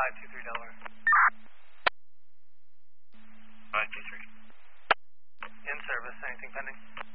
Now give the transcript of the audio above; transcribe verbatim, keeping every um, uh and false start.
five two three Delaware. five two three. In service, anything pending?